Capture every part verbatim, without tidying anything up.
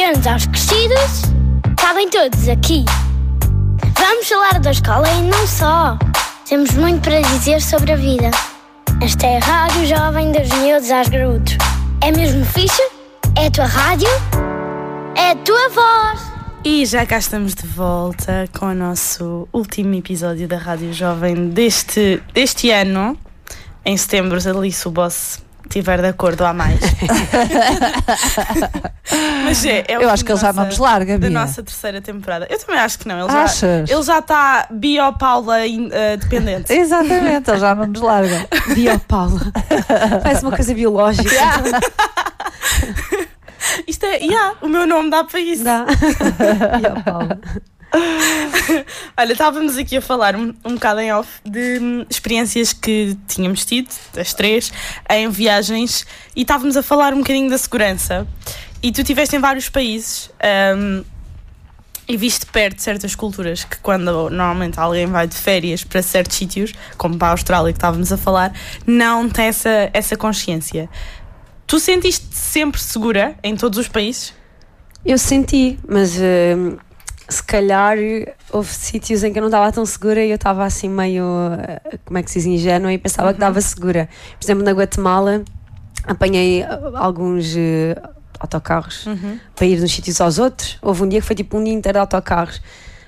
pequenos aos crescidos, cabem todos aqui. Vamos falar da escola e não só. Temos muito para dizer sobre a vida. Esta é a Rádio Jovem dos Miúdos aos Graúdos. É mesmo fixe? É a tua rádio? É a tua voz. E já cá estamos de volta com o nosso último episódio da Rádio Jovem deste, deste ano. Em setembro, ali se o boss estiver de acordo, há mais. Mas é, é eu acho que ele já não nos larga, da Bia. nossa terceira temporada. Eu também acho que não. Ele Achas? já, ele já está bio-Paula uh, dependente. Exatamente, ele já não nos larga. Bio-Paula. Parece uma coisa biológica. Isto é, yeah, o meu nome dá para isso. Dá. Bio-Paula. Olha, estávamos aqui a falar um, um bocado em off de hum, experiências que tínhamos tido, as três, em viagens, e estávamos a falar um bocadinho da segurança. E tu estiveste em vários países um, e viste perto certas culturas que, quando normalmente alguém vai de férias para certos sítios, como para a Austrália que estávamos a falar, não tem essa, essa consciência. Tu sentiste-te sempre segura em todos os países? Eu senti, mas uh, se calhar houve sítios em que eu não estava tão segura e eu estava assim meio, uh, como é que se diz, ingênua e pensava uhum. que estava segura. Por exemplo, na Guatemala apanhei alguns uh, autocarros uhum. para ir de uns sítios aos outros. Houve um dia que foi tipo um dia inteiro de autocarros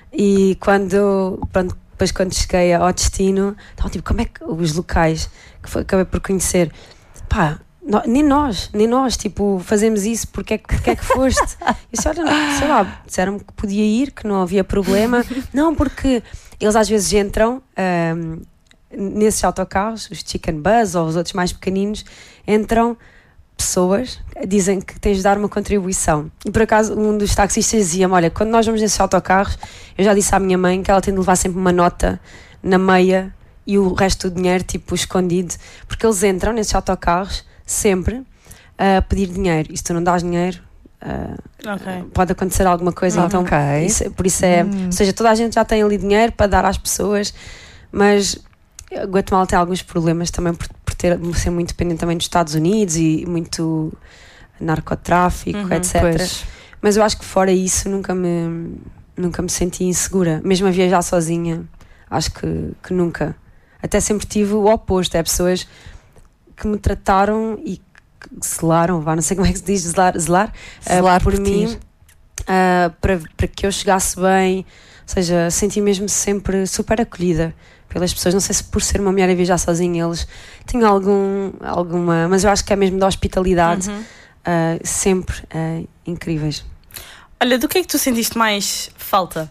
e quando, pronto, depois quando cheguei ao destino, estava tipo, como é que os locais que foi, acabei por conhecer, pá, No, nem nós, nem nós, tipo, fazemos isso, porque é, porque é que foste? Eu disse, olha, sei lá, disseram-me que podia ir, que não havia problema. Não, porque eles às vezes entram um, nesses autocarros, os Chicken Buzz ou os outros mais pequeninos, entram pessoas, dizem que tens de dar uma contribuição. E por acaso um dos taxistas dizia-me, olha, quando nós vamos nesses autocarros, eu já disse à minha mãe que ela tem de levar sempre uma nota na meia e o resto do dinheiro, tipo, escondido, porque eles entram nesses autocarros sempre a uh, pedir dinheiro. E se tu não dás dinheiro, uh, okay. pode acontecer alguma coisa. Okay. Então, isso, por isso é. Hum. Ou seja, toda a gente já tem ali dinheiro para dar às pessoas, mas Guatemala tem alguns problemas também por, por ter, ser muito dependente também dos Estados Unidos e muito narcotráfico, uhum, etcétera. Pois. Mas eu acho que fora isso nunca me, nunca me senti insegura. Mesmo a viajar sozinha, acho que, que nunca. Até sempre tive o oposto. É pessoas que me trataram e que zelaram, vá, não sei como é que se diz, zelar, zelar, zelar uh, por, por mim, uh, para, para que eu chegasse bem, ou seja, senti mesmo sempre super acolhida pelas pessoas. Não sei se por ser uma mulher a viajar sozinha eles tinham algum, alguma, mas eu acho que é mesmo da hospitalidade, uhum. uh, sempre uh, incríveis. Olha, do que é que tu sentiste mais falta?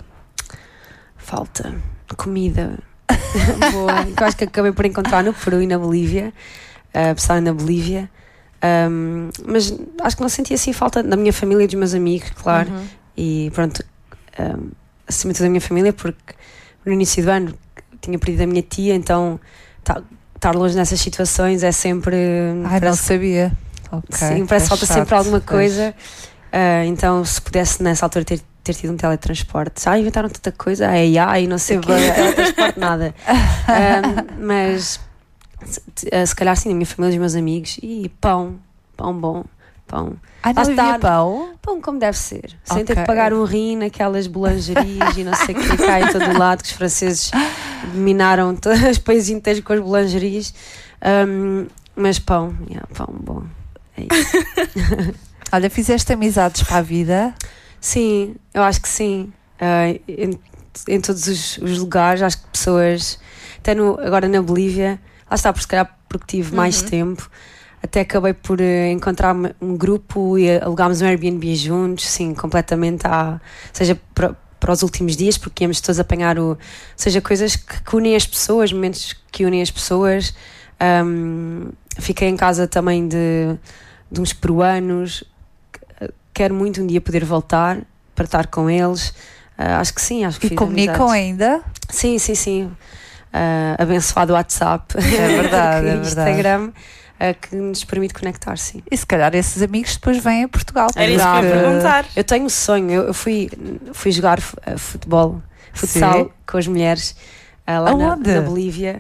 Falta comida boa, que eu acho que acabei por encontrar no Peru e na Bolívia. Uh, pessoal na Bolívia, um, mas acho que não senti assim falta da minha família e dos meus amigos, claro, uhum. e pronto, um, acima de tudo da minha família, porque no início do ano tinha perdido a minha tia, então tá, estar longe nessas situações é sempre. Ai, não sabia. Okay. Sim, parece que é falta chato, sempre alguma pois. coisa, uh, então se pudesse nessa altura ter, ter tido um teletransporte, ah, inventaram tanta coisa, ai, ai, não sei o que, teletransporte, nada, um, mas. Se calhar sim, a minha família e os meus amigos. E pão, pão bom, pão. Ah, não havia pão? Pão como deve ser, sem okay. ter de pagar um rim naquelas boulangeries e não sei o que cai em todo o lado, que os franceses dominaram todos os países inteiros com as boulangeries. Um, mas pão, yeah, pão bom, é isso. Olha, fizeste amizades para a vida? Sim, eu acho que sim, uh, em, em todos os, os lugares. Acho que pessoas, até no, agora na Bolívia, lá está, por se calhar porque tive uhum. mais tempo, até acabei por uh, encontrar um grupo e alugámos um Airbnb juntos, sim, completamente à, seja para, para os últimos dias, porque íamos todos apanhar o, seja coisas que, que unem as pessoas, momentos que unem as pessoas. Um, fiquei em casa também de, de uns peruanos, quero muito um dia poder voltar para estar com eles. Uh, acho que sim, acho que e fiz comunicam amizades. Ainda? Sim, sim, sim. Uh, abençoado WhatsApp, é verdade, é Instagram, uh, que nos permite conectar, sim. E se calhar esses amigos depois vêm a Portugal. Era isso que eu ia perguntar. Eu tenho um sonho, eu, eu fui, fui jogar uh, futebol, futsal, sim. com as mulheres uh, lá na, na Bolívia,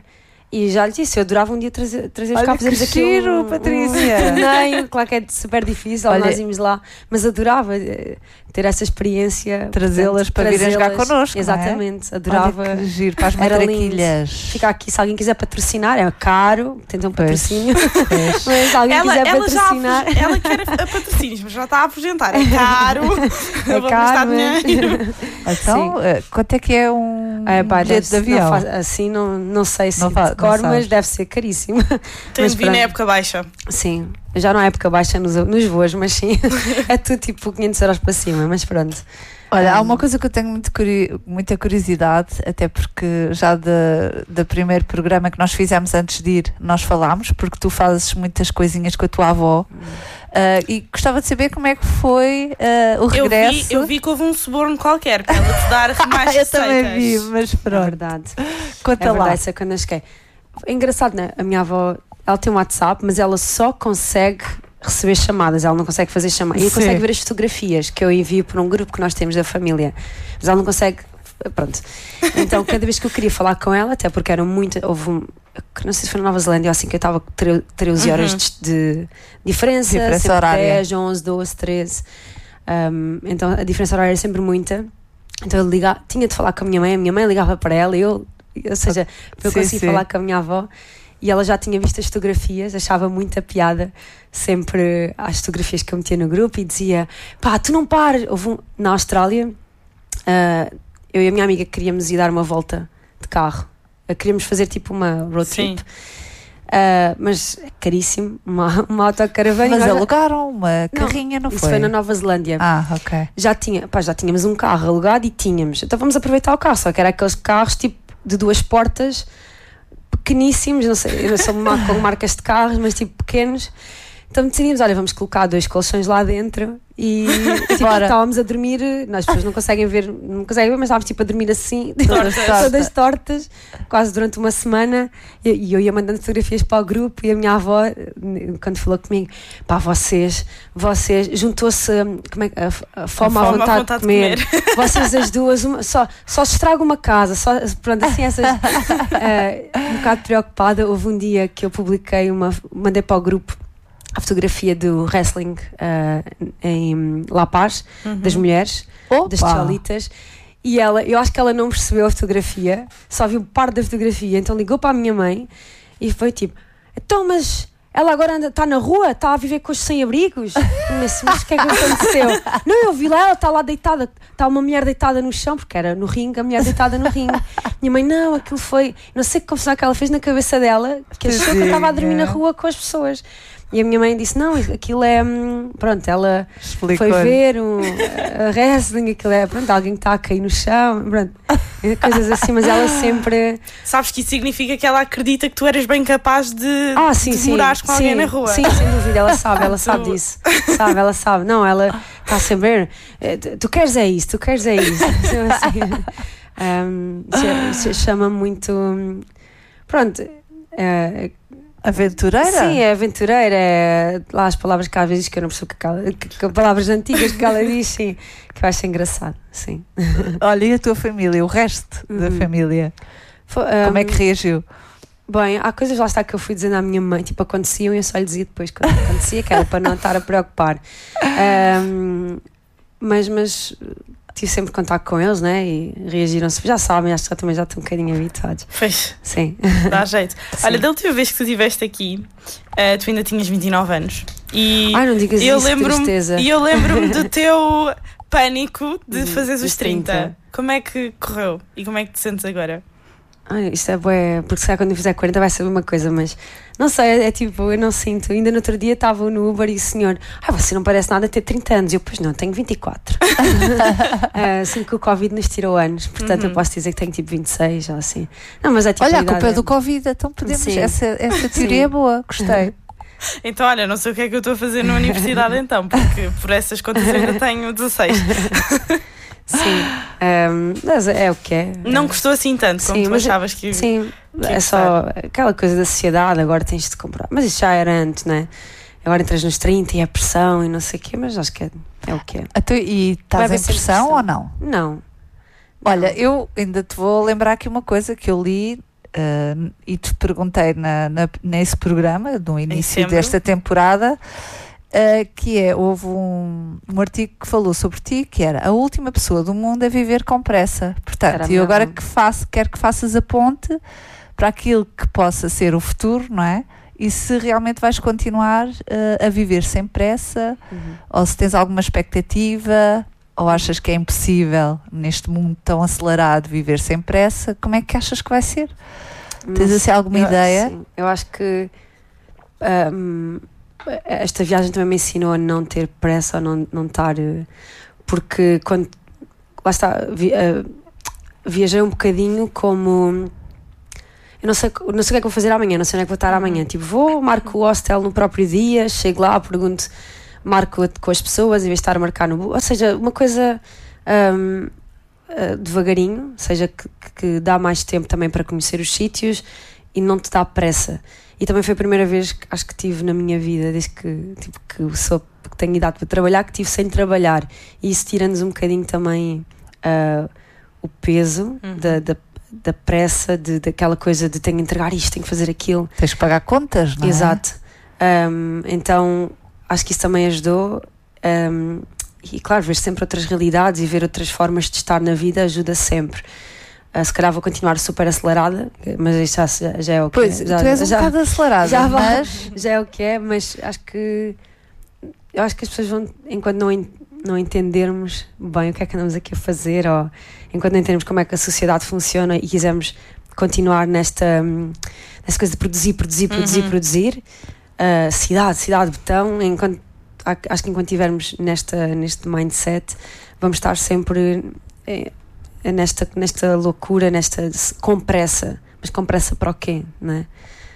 E já lhe disse, eu adorava um dia trazer, trazer os Olha cá, fazermos que aqui giro, um, Patrícia. um torneio. Claro que é super difícil, Olha, nós íamos lá, mas adorava eh, ter essa experiência. Trazê-las portanto, para virem jogar trazê-las. connosco, não é? Exatamente, adorava. Olha que giro, para as Era lindo. matraquilhas. Ficar aqui, se alguém quiser patrocinar, é caro, tem um Pois, patrocínio. pois. Mas se alguém Ela, quiser ela, já patrocinar. apro- ela quer a, a patrocínios, mas já está a apresentar. É caro. É Eu vou caro, gastar mas- dinheiro. Então, eh, quanto é que é um É, pá, bilhete de deve- não avião? faz- assim não, não sei se Não de fa- não cor, sabes. mas deve ser caríssimo. Tem Mas de vir na pronto. época baixa. Sim, já não é época baixa nos, nos voos, mas sim, é tudo tipo quinhentos euros para cima, mas pronto. Olha, há Um, uma coisa que eu tenho muito curi- muita curiosidade, até porque já da- do primeiro programa que nós fizemos antes de ir, nós falámos, porque tu fazes muitas coisinhas com a tua avó. Ah, e gostava de saber como é que foi ah, o Eu regresso. vi, eu vi que houve um suborno qualquer para ela te dar mais eu receitas. também vi, mas É pronto. verdade. Conta É lá. verdade, isso é quando eu cheguei. É engraçado, né? A minha avó, ela tem um WhatsApp, mas ela só consegue receber chamadas, ela não consegue fazer chamadas. E Sim. consegue ver as fotografias que eu envio para um grupo que nós temos da família. Mas ela não consegue. Pronto. Então, cada vez que eu queria falar com ela, até porque eram muito. Houve um. Não sei se foi na Nova Zelândia ou assim, que eu estava com treze horas Uhum. de, de diferença, Diferença sempre horária. dez, onze, doze, treze. Um, então a diferença horária era sempre muita. Então eu liga, tinha de falar com a minha mãe, a minha mãe ligava para ela, eu, ou seja, para eu Sim, conseguir sim. falar com a minha avó. E ela já tinha visto as fotografias, achava muita piada sempre às fotografias que eu metia no grupo e dizia: pá, tu não pares. Houve um, na Austrália, ah, eu e a minha amiga queríamos ir dar uma volta de carro. Ah, queríamos fazer tipo uma road Sim. trip. Ah, mas é caríssimo, uma, uma autocaravana. Mas E nós já- alugaram uma carrinha, não, isso foi? foi na Nova Zelândia. Ah, ok. Já, tinha, pá, já tínhamos um carro alugado e tínhamos. Então vamos aproveitar o carro, só que era aqueles carros tipo de duas portas, pequeníssimos, não sei, eu não sou má com marcas de carros, mas tipo pequenos. Então decidimos, olha, vamos colocar dois colchões lá dentro e tipo, Bora. estávamos a dormir, as pessoas não conseguem ver, não conseguem ver, mas estávamos tipo a dormir assim, Todas tortas. todas tortas, quase durante uma semana, e, e eu ia mandando fotografias para o grupo e a minha avó, quando falou comigo, pá, vocês, vocês, juntou-se como é, que- a, a fome à fome à vontade, vontade de comer, de comer. vocês as duas, uma- só, só se estraga uma casa, só, pronto, assim essas, eh, um bocado preocupada. Houve um dia que eu publiquei uma, mandei para o grupo a fotografia do wrestling ah, em La Paz, das mulheres, das Opa! cholitas, e ela, eu acho que ela não percebeu a fotografia, só viu parte da fotografia, então ligou para a minha mãe e foi tipo: então, mas ela agora anda, está na rua, está a viver com os sem-abrigos? Eu disse: mas o que é que aconteceu? Não, eu vi lá, ela está lá deitada, está uma mulher deitada no chão, porque era no ringue, a mulher deitada no ringue. Minha mãe: não, aquilo foi, não sei que confusão que ela fez na cabeça dela, que achou que eu estava a dormir na rua com as pessoas. E a minha mãe disse: não, aquilo é. hum, Pronto, ela Explicou-lhe. foi ver um a wrestling, aquilo é. Pronto, alguém que está a cair no chão, pronto, coisas assim, mas ela sempre. Sabes que isso significa que ela acredita que tu eras bem capaz de, Ah, sim, de sim. morares com sim, alguém na rua. Sim, sem dúvida, ela sabe, ela sabe Tu- disso. Sabe, ela sabe. Não, ela está a saber. eh, tu- Tu queres é isso, tu queres é isso. Assim, um, se, se chama muito. hum, Pronto. eh, Aventureira? Sim, é aventureira, é lá as palavras que às vezes que eu não percebo que, ela, que, que palavras antigas que ela diz, sim, que eu acho engraçado, sim. Olha, e a tua família, o resto da Uhum. família, Foi, como é um, que reagiu? Bem, há coisas lá está que eu fui dizendo à minha mãe, tipo, aconteciam e eu só lhe dizia depois quando acontecia, que era para não estar a preocupar. Um, mas, mas tive sempre contato com eles, né? E reagiram-se, já sabem, acho que já, também já estão um bocadinho habituados. Pois, Sim. dá jeito. Olha, da última vez que tu estiveste aqui, eh, tu ainda tinhas vinte e nove anos. E Ai, não digas eu isso, que lembro-me tristeza. e eu lembro-me do teu pânico de Uhum, fazeres dos os trinta. trinta. Como é que correu? E como é que te sentes agora? Ai, isto é bué, porque se calhar quando eu fizer quarenta vai saber uma coisa, mas não sei, é, é tipo, eu não sinto. Ainda no outro dia estava no Uber e o senhor: ah, você não parece nada ter trinta anos. Eu, pois não, tenho vinte e quatro. Ah, sinto que o Covid nos tirou anos, portanto Uhum. eu posso dizer que tenho tipo vinte e seis ou assim. Não, mas é tipo. Olha, a idade culpa é do Covid, então podemos. Sim. Essa, essa teoria Sim. é boa, gostei. Então, olha, não sei o que é que eu estou a fazer na universidade então, porque por essas contas eu ainda tenho dezasseis. Sim, Ahm, mas é o que é. Não custou assim tanto como Sim, tu mas- achavas que... Sim, que é só aquela coisa da sociedade, agora tens de comprar. Mas isso já era antes, né? Agora entras nos trinta e é pressão e não sei o quê, mas acho que é, é o que é. Então, e Vai estás haver em sempre pressão pressão. ou não? Não. Olha, eu ainda te vou lembrar aqui uma coisa que eu li uh, e te perguntei na, na, nesse programa, no início sempre. desta temporada, uh, que é, houve um, um artigo que falou sobre ti, que era: a última pessoa do mundo a viver com pressa. Portanto, eu agora que faço, quero que faças a ponte para aquilo que possa ser o futuro, não é? E se realmente vais continuar uh, a viver sem pressa, uhum. ou se tens alguma expectativa, ou achas que é impossível neste mundo tão acelerado viver sem pressa, como é que achas que vai ser? Não, tens assim alguma eu, ideia? Sim, eu acho que um, esta viagem também me ensinou a não ter pressa, a não, não estar, porque quando lá está, vi, uh, viajei um bocadinho como eu não sei, não sei o que é que vou fazer amanhã, não sei onde é que vou estar amanhã, tipo, vou, marco o hostel no próprio dia, chego lá, pergunto, marco com as pessoas em vez de estar a marcar no... Ou seja, uma coisa um, uh, devagarinho, ou seja, que, que dá mais tempo também para conhecer os sítios e não te dá pressa. E também foi a primeira vez que acho que tive na minha vida, desde que, tipo, que, sou, que tenho idade para trabalhar, que tive sem trabalhar. E isso tira-nos um bocadinho também uh, o peso uhum. da, da, da pressa, de, daquela coisa de tenho que entregar isto, tenho que fazer aquilo. Tens que pagar contas, não é? Exato. Um, então... Acho que isso também ajudou um, e claro, ver sempre outras realidades e ver outras formas de estar na vida ajuda sempre. Uh, se calhar vou continuar super acelerada, mas isso já, já é o que pois, é. Já, tu és um já, bocado acelerada, já, mas... já é o que é, mas acho que eu acho que as pessoas vão, enquanto não, não entendermos bem o que é que andamos aqui a fazer, ou enquanto não entendermos como é que a sociedade funciona e quisermos continuar nesta, nesta coisa de produzir, produzir, produzir, uhum. produzir. Uh, cidade, cidade, botão, enquanto, acho que enquanto estivermos nesta, neste mindset vamos estar sempre é, é nesta, nesta loucura, nesta, com pressa, mas com pressa para o quê, não é?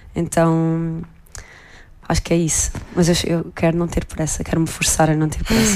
Então acho que é isso, mas eu, eu quero não ter pressa, quero me forçar a não ter pressa.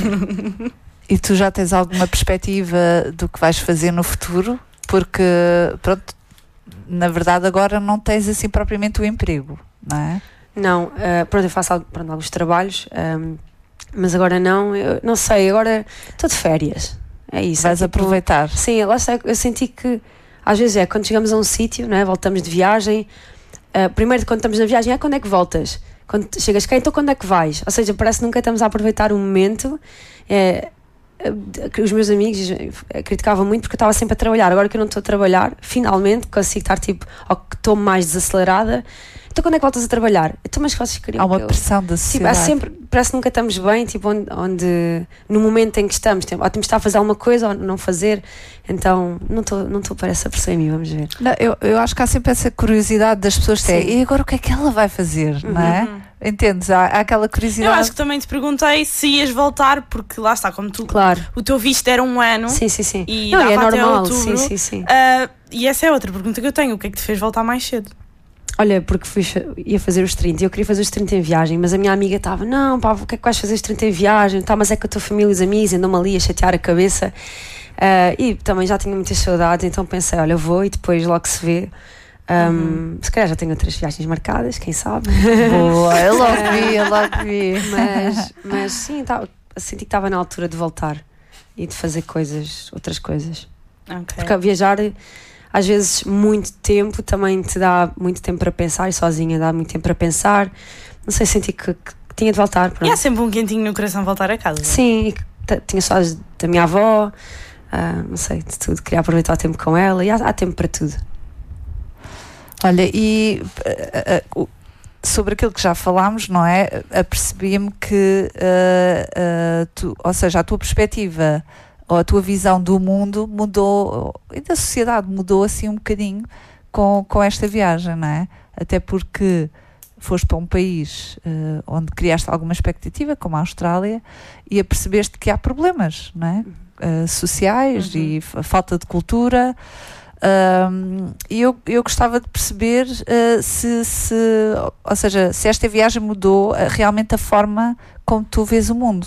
E tu já tens alguma perspectiva do que vais fazer no futuro? Porque pronto, na verdade agora não tens assim propriamente o emprego, não é? Não, uh, pronto, eu faço pronto, alguns trabalhos, um, mas agora não, eu não sei, agora estou de férias, é isso. Vais é tipo, aproveitar. Sim, lá está, eu senti que às vezes é, quando chegamos a um sítio, não é, voltamos de viagem, uh, primeiro quando estamos na viagem é quando é que voltas? Quando chegas cá, então quando é que vais? Ou seja, parece que nunca estamos a aproveitar o momento. É, os meus amigos criticavam muito porque eu estava sempre a trabalhar. Agora que eu não estou a trabalhar, finalmente consigo estar tipo, ou que estou mais desacelerada. Então quando é que voltas a trabalhar? Então, mas vocês queriam há uma eu... pressão da sociedade. Tipo, sempre, parece que nunca estamos bem, tipo, onde, onde no momento em que estamos, tipo, ou temos de estar a fazer alguma coisa ou não fazer. Então não estou não estou para essa pressão em mim, vamos ver. Não, eu, eu acho que há sempre essa curiosidade das pessoas que é, e agora o que é que ela vai fazer, uhum. não é? Entendes? Há, há aquela curiosidade. Eu acho que também te perguntei se ias voltar, porque lá está, como tu, claro. O teu visto era um ano. Sim, sim, sim. E não, dava é até normal, outubro. sim, sim, sim. Uh, e essa é outra pergunta que eu tenho, o que é que te fez voltar mais cedo? Olha, porque fui, ia fazer os trinta e eu queria fazer os trinta em viagem, mas a minha amiga estava, não pá, o que é que vais fazer os trinta em viagem? Tá, mas é que a tua família e os amigos andam-me ali a chatear a cabeça. Uh, e também já tinha muitas saudades, então pensei, olha, eu vou e depois logo se vê. Um, uhum. Se calhar já tenho outras viagens marcadas, quem sabe? Boa, eu logo vi, eu logo vi. Mas, mas sim, tá, senti que estava na altura de voltar e de fazer coisas, outras coisas. Okay. Porque viajar, às vezes, muito tempo também te dá muito tempo para pensar, e sozinha dá muito tempo para pensar. Não sei, senti que, que tinha de voltar. Pronto. E há sempre um quentinho no coração voltar a casa. Sim, e tinha saudades da minha avó, uh, não sei, de tudo. Queria aproveitar o tempo com ela e há, há tempo para tudo. Olha, e uh, uh, sobre aquilo que já falámos, não é? Apercebi-me que, uh, uh, tu, ou seja, a tua perspectiva ou a tua visão do mundo mudou, e da sociedade mudou assim um bocadinho com, com esta viagem, não é? Até porque foste para um país uh, onde criaste alguma expectativa, como a Austrália, e apercebeste que há problemas, não é? Uh, sociais uhum. e a falta de cultura. Um, e eu, eu gostava de perceber uh, se, se, ou seja, se esta viagem mudou uh, realmente a forma como tu vês o mundo.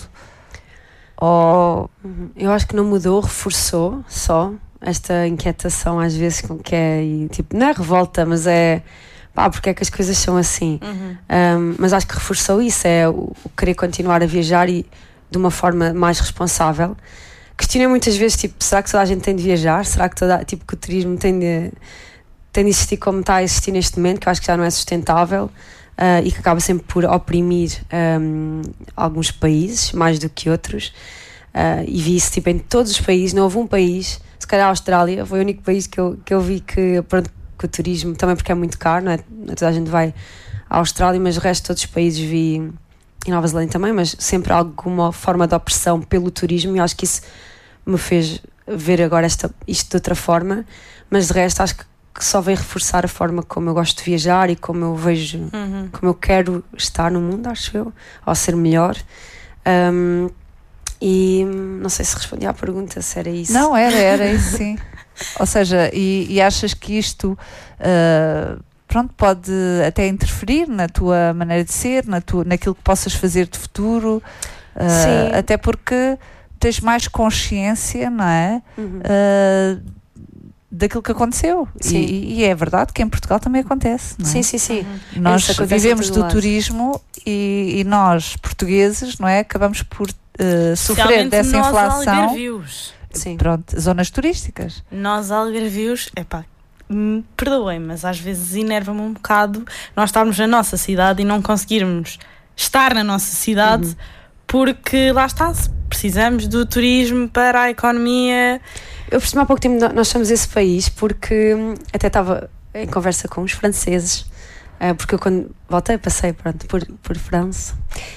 Ou... Eu acho que não mudou, reforçou só esta inquietação às vezes com que é, e, tipo, não é revolta, mas é pá, porque é que as coisas são assim. Uhum. Um, mas acho que reforçou isso, é o, o querer continuar a viajar e de uma forma mais responsável. Questionei muitas vezes, tipo, será que toda a gente tem de viajar? Será que toda, tipo, que o turismo tem de, tem de existir como está a existir neste momento, que eu acho que já não é sustentável uh, e que acaba sempre por oprimir um, alguns países mais do que outros. Uh, e vi isso tipo, em todos os países, não houve um país, se calhar a Austrália foi o único país que eu, que eu vi que, pronto, que o turismo, também porque é muito caro, não é? Toda a gente vai à Austrália, mas o resto de todos os países vi, e Nova Zelândia também, mas sempre alguma forma de opressão pelo turismo, e acho que isso me fez ver agora esta, isto de outra forma, mas de resto acho que, que só veio reforçar a forma como eu gosto de viajar e como eu vejo, uhum. como eu quero estar no mundo, acho eu, ou ser melhor. Um, e não sei se respondi à pergunta, se era isso. Não, era, era isso sim. Ou seja, e, e achas que isto uh, pronto, pode até interferir na tua maneira de ser, na tua, naquilo que possas fazer de futuro, uh, até porque tens mais consciência, não é? Uhum. Uh, daquilo que aconteceu. E, e é verdade que em Portugal também acontece, não é? Sim, sim, sim. Nós vivemos do lado. turismo e, e nós, portugueses, não é? Acabamos por uh, sofrer dessa nós inflação. Algarvios. Sim. Pronto, zonas turísticas. Nós, algarvios, epá, me perdoem, mas às vezes enerva-me um bocado nós estarmos na nossa cidade e não conseguirmos estar na nossa cidade, uhum. porque lá está, precisamos do turismo para a economia. Eu percebi há pouco tempo, nós somos esse país porque até estava em conversa com os franceses, porque eu quando voltei passei pronto, por, por França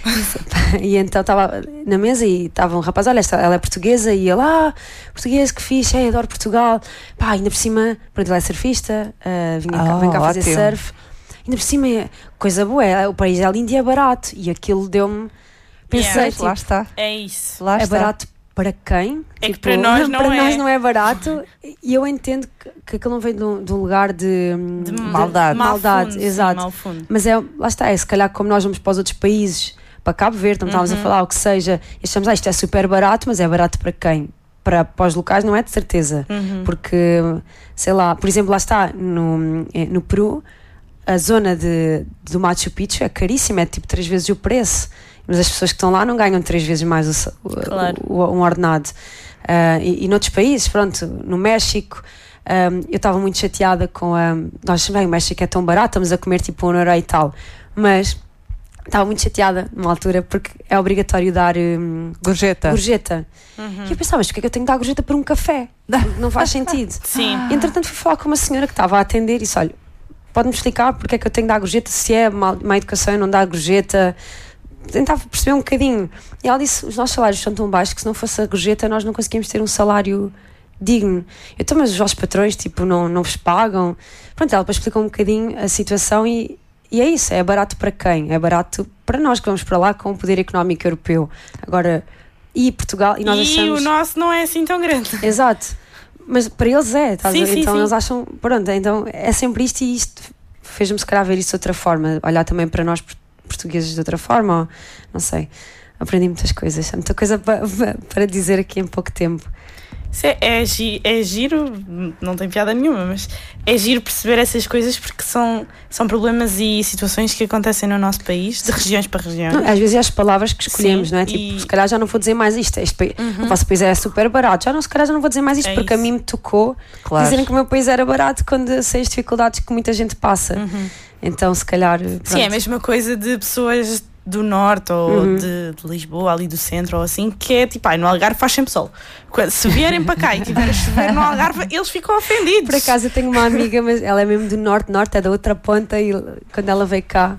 e então estava na mesa e estava um rapaz, olha, esta, ela é portuguesa e ele, ah, português, que fixe, é, adoro Portugal, pá, ainda por cima, pronto, ele é surfista, uh, vinha cá, oh, vem cá fazer ótimo. surf, ainda por cima é coisa boa, é, o país é lindo e é barato, e aquilo deu-me, pensei, yeah, tipo, lá está, é isso, lá é está. barato para quem? É tipo, que para nós não para é. nós não é barato, e eu entendo que, que aquilo não vem de um, de um lugar de, de, de maldade, maldade fundo, exato. Sim, fundo. Mas é, lá está, é se calhar como nós vamos para os outros países, para Cabo Verde, não estávamos uhum. a falar o que seja, e achamos, ah, isto é super barato, mas é barato para quem? Para, para os locais não é de certeza, uhum. porque, sei lá, por exemplo, lá está, no, no Peru, a zona de, do Machu Picchu é caríssima, é tipo três vezes o preço. Mas as pessoas que estão lá não ganham três vezes mais o, claro. o, o, um ordenado. Uh, e, e noutros países, pronto, no México, um, eu estava muito chateada com a. Nós também, o México é tão barato, estamos a comer tipo um euro e tal. Mas estava muito chateada numa altura porque é obrigatório dar um, gorjeta. gorjeta. Uhum. E eu pensava, mas porquê é que eu tenho que dar gorjeta por um café? Não faz sentido. Sim. E, entretanto, fui falar com uma senhora que estava a atender e disse: olha, pode-me explicar porque é que eu tenho que dar gorjeta? Se é má, má educação, não dar gorjeta. Tentava perceber um bocadinho. E ela disse: os nossos salários são tão baixos que se não fosse a gorjeta nós não conseguimos ter um salário digno. Eu estou, mas os vossos patrões tipo, não, não vos pagam. Pronto, ela depois explicou um bocadinho a situação e, e é isso, é barato para quem? É barato para nós que vamos para lá com o poder económico europeu. Agora, e Portugal, e nós e achamos... o nosso não é assim tão grande. Exato, mas para eles é, tá sim, sim, então sim. eles acham, pronto, então é sempre isto, e isto fez-me se calhar ver isso de outra forma, olhar também para nós portugueses de outra forma, ou, não sei, aprendi muitas coisas, há muita coisa para, para dizer aqui em pouco tempo. É, é, é giro, não tem piada nenhuma, mas é giro perceber essas coisas porque são, são problemas e situações que acontecem no nosso país, de regiões para regiões. Não, às vezes é as palavras que escolhemos, sim, não é? Tipo, e... se calhar já não vou dizer mais isto, este país, uhum. o vosso país é super barato, já não, se calhar já não vou dizer mais isto, é porque isso. A mim me tocou claro. Dizerem que o meu país era barato quando sei as dificuldades que muita gente passa. Uhum. Então, se calhar. Pronto. Sim, é a mesma coisa de pessoas do norte ou uhum. de, de Lisboa, ali do centro ou assim, que é tipo, ai, no Algarve faz sempre sol. Se vierem para cá e tiver a chover no Algarve, eles ficam ofendidos. Por acaso eu tenho uma amiga, mas ela é mesmo do norte, norte é da outra ponta, e quando ela veio cá,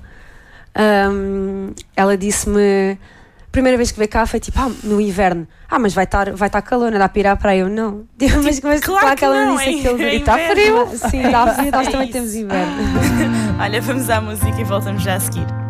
um, ela disse-me, a primeira vez que veio cá foi tipo, ah, no inverno, ah, mas vai estar vai estar calor, não dá para ir à praia? Eu não. Mas, mas claro, claro que ela não, me disse é, aquilo. é está frio? Sim, está frio, nós é também isso. temos inverno. Olha, vamos à música e voltamos já a seguir.